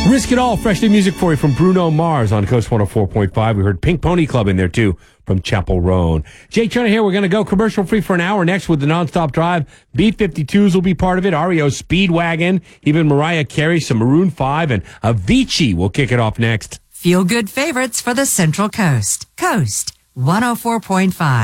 Risk It All, fresh new music for you from Bruno Mars on Coast 104.5. We heard Pink Pony Club in there, too, from Chapel Roan. Jay Turner here. We're going to go commercial free for an hour next with the Nonstop Drive. B-52s will be part of it. REO Speedwagon, even Mariah Carey, some Maroon 5, and Avicii will kick it off next. Feel good favorites for the Central Coast. Coast 104.5.